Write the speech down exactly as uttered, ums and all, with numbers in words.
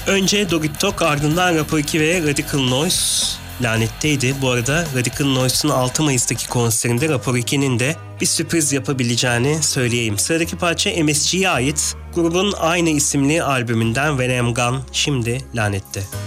Önce Dog It Dog, ardından Rapor iki ve Radical Noise lanetteydi. Bu arada Radical Noise'un altı Mayıs'taki konserinde Rapor iki'nin de bir sürpriz yapabileceğini söyleyeyim. Sıradaki parça M S G'ye ait. Grubun aynı isimli albümünden When I'm Gone, şimdi lanette.